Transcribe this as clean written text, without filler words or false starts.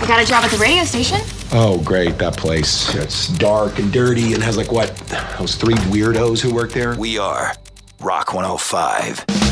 I got a job at the radio station. Oh, great, that place. It's dark and dirty and has like what? Those three weirdos who work there? We are Rock 105.